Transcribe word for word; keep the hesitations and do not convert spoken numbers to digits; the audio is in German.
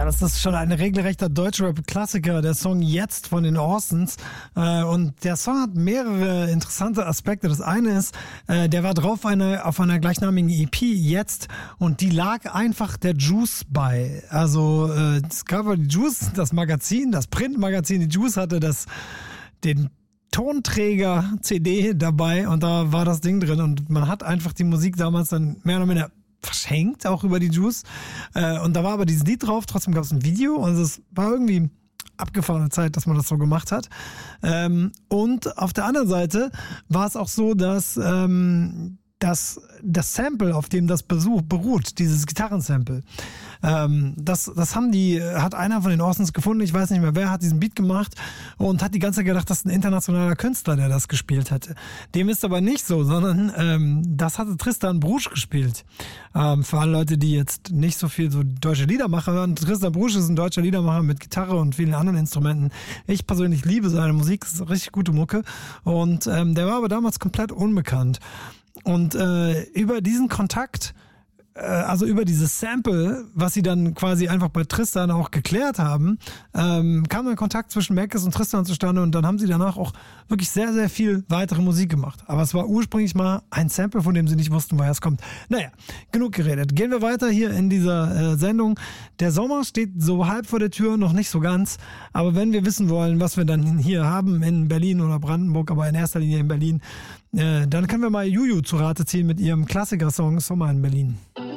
Ja, das ist schon ein regelrechter Deutschrap-Klassiker, der Song Jetzt von den Orsons. Äh, und der Song hat mehrere interessante Aspekte. Das eine ist, äh, der war drauf eine, auf einer gleichnamigen E P Jetzt und die lag einfach der Juice bei. Also äh, das Cover, die Juice, das Magazin, das Printmagazin, die Juice hatte das, den Tonträger-C D dabei und da war das Ding drin und man hat einfach die Musik damals dann mehr oder minder verschenkt, auch über die Juice. Äh, und da war aber dieses Lied drauf, trotzdem gab es ein Video und es war irgendwie abgefahrene Zeit, dass man das so gemacht hat. Ähm, und auf der anderen Seite war es auch so, dass ähm, das, das Sample, auf dem das Besuch beruht, dieses Gitarrensample, ähm, das, das haben die, hat einer von den Orsons gefunden, ich weiß nicht mehr wer, hat diesen Beat gemacht und hat die ganze Zeit gedacht, das ist ein internationaler Künstler, der das gespielt hätte. Dem ist aber nicht so, sondern ähm, das hatte Tristan Brusch gespielt. Ähm, für alle Leute, die jetzt nicht so viel so deutsche Liedermacher hören, Tristan Brusch ist ein deutscher Liedermacher mit Gitarre und vielen anderen Instrumenten. Ich persönlich liebe seine Musik, ist richtig gute Mucke und ähm, der war aber damals komplett unbekannt. Und äh, über diesen Kontakt, äh, also über dieses Sample, was sie dann quasi einfach bei Tristan auch geklärt haben, ähm, kam dann Kontakt zwischen Mackes und Tristan zustande und dann haben sie danach auch wirklich sehr, sehr viel weitere Musik gemacht. Aber es war ursprünglich mal ein Sample, von dem sie nicht wussten, woher es kommt. Naja, genug geredet. Gehen wir weiter hier in dieser äh, Sendung. Der Sommer steht so halb vor der Tür, noch nicht so ganz. Aber wenn wir wissen wollen, was wir dann hier haben in Berlin oder Brandenburg, aber in erster Linie in Berlin, äh, dann können wir mal Juju zu Rate ziehen mit ihrem Klassiker-Song Sommer in Berlin.